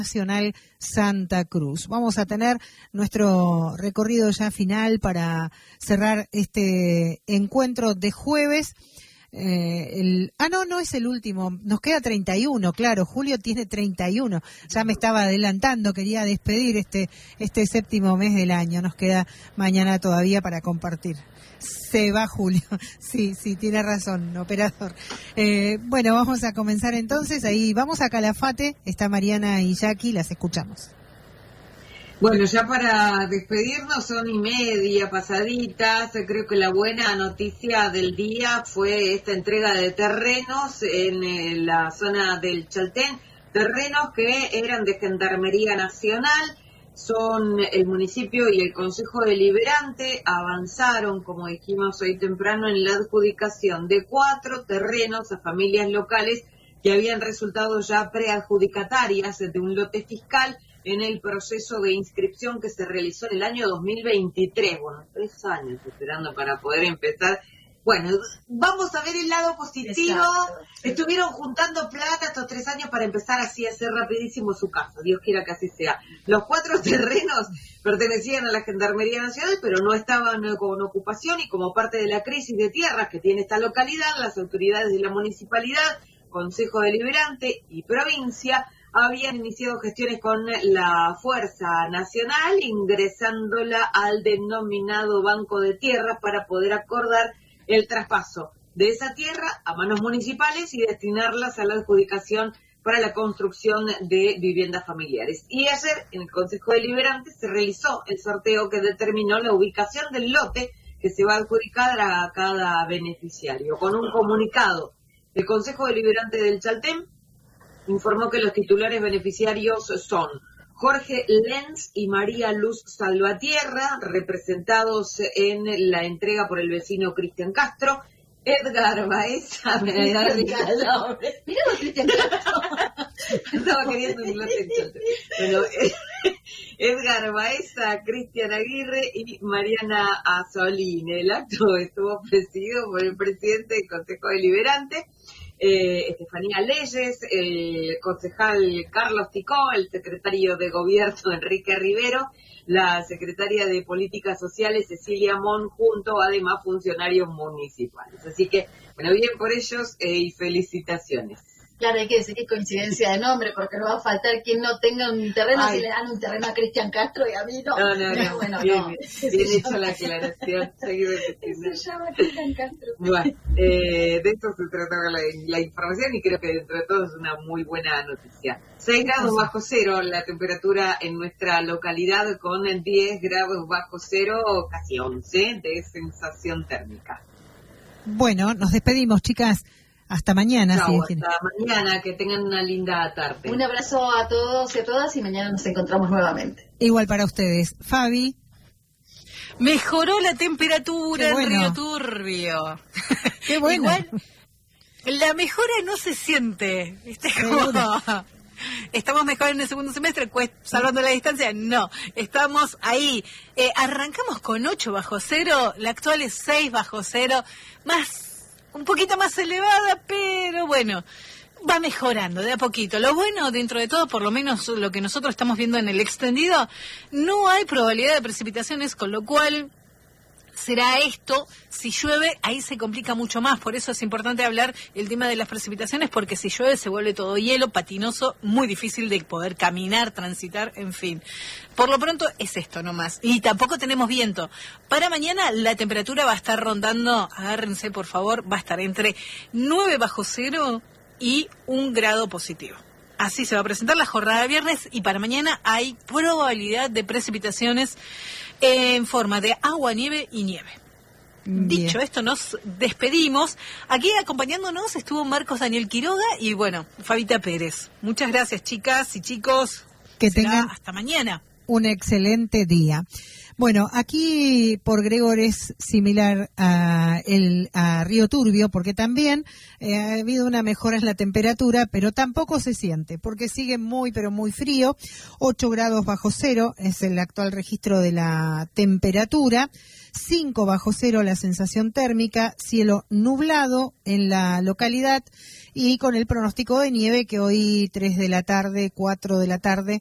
Nacional Santa Cruz. Vamos a tener nuestro recorrido ya final para cerrar este encuentro de jueves. No es el último, nos queda 31, claro, Julio tiene 31, ya me estaba adelantando, quería despedir este séptimo mes del año, nos queda mañana todavía para compartir. Se va Julio, sí, tiene razón, operador. Bueno, vamos a comenzar entonces, ahí vamos a Calafate, está Mariana y Jackie, las escuchamos. Bueno, ya para despedirnos, 1:30 pasaditas. Creo que la buena noticia del día fue esta entrega de terrenos en la zona del Chaltén, terrenos que eran de Gendarmería Nacional. Son el municipio y el Consejo Deliberante avanzaron, como dijimos hoy temprano, en la adjudicación de 4 terrenos a familias locales que habían resultado ya preadjudicatarias de un lote fiscal en el proceso de inscripción que se realizó en el año 2023. Bueno, 3 años esperando para poder empezar. Bueno, vamos a ver el lado positivo. Exacto. Estuvieron juntando plata estos 3 años para empezar así a hacer rapidísimo su casa. Dios quiera que así sea. Los 4 terrenos pertenecían a la Gendarmería Nacional, pero no estaban con ocupación, y como parte de la crisis de tierras que tiene esta localidad, las autoridades de la municipalidad, Consejo Deliberante y provincia habían iniciado gestiones con la Fuerza Nacional, ingresándola al denominado Banco de Tierras para poder acordar el traspaso de esa tierra a manos municipales y destinarlas a la adjudicación para la construcción de viviendas familiares. Y ayer, en el Consejo Deliberante, se realizó el sorteo que determinó la ubicación del lote que se va a adjudicar a cada beneficiario. Con un comunicado, el Consejo Deliberante del Chaltén informó que los titulares beneficiarios son Jorge Lenz y María Luz Salvatierra, representados en la entrega por el vecino Cristian Castro. Edgar Baeza, Cristian Castro. Estaba queriendo un lote en Chaltén. Bueno, Edgar Baeza, Cristian Aguirre y Mariana Azolín. El acto estuvo presidido por el presidente del Consejo Deliberante, Estefanía Leyes, el concejal Carlos Ticó, el secretario de Gobierno Enrique Rivero, la secretaria de Políticas Sociales Cecilia Mon, junto a demás funcionarios municipales. Así que, bueno, bien por ellos y felicitaciones. Claro, hay que decir que es coincidencia de nombre, porque no va a faltar quien no tenga un terreno. Ay, si le dan un terreno a Cristian Castro y a mí no. No. Bueno, bien hecha la aclaración. Se llama Cristian Castro. Bueno, de esto se trata la información, y creo que dentro de todo es una muy buena noticia. 6 grados bajo cero la temperatura en nuestra localidad, con 10 grados bajo cero, casi 11 de sensación térmica. Bueno, nos despedimos, chicas. Hasta mañana. Chau, hasta mañana, que tengan una linda tarde. Un abrazo a todos y a todas, y mañana nos encontramos nuevamente. Igual para ustedes. Fabi. Mejoró la temperatura en Río Turbio. Qué bueno. Igual, la mejora no se siente. Como, ¿estamos mejor en el segundo semestre, salvando la distancia? No, estamos ahí. Arrancamos con 8 bajo cero, la actual es 6 bajo cero, un poquito más elevada, pero bueno, va mejorando de a poquito. Lo bueno, dentro de todo, por lo menos lo que nosotros estamos viendo en el extendido, no hay probabilidad de precipitaciones, con lo cual será esto. Si llueve, ahí se complica mucho más. Por eso es importante hablar el tema de las precipitaciones, porque si llueve se vuelve todo hielo, patinoso, muy difícil de poder caminar, transitar, en fin. Por lo pronto es esto nomás. Y tampoco tenemos viento. Para mañana la temperatura va a estar rondando, agárrense por favor, va a estar entre 9 bajo cero y 1 grado positivo. Así se va a presentar la jornada de viernes, y para mañana hay probabilidad de precipitaciones en forma de agua, nieve y nieve. Bien. Dicho esto, nos despedimos. Aquí acompañándonos estuvo Marcos Daniel Quiroga y, bueno, Fabita Pérez. Muchas gracias, chicas y chicos. Que tengan hasta mañana. un excelente día. Bueno, aquí por Gregor es similar a Río Turbio, porque también ha habido una mejora en la temperatura, pero tampoco se siente, porque sigue muy, pero muy frío. 8 grados bajo cero es el actual registro de la temperatura. 5 bajo cero la sensación térmica, cielo nublado en la localidad y con el pronóstico de nieve que hoy 3 de la tarde, 4 de la tarde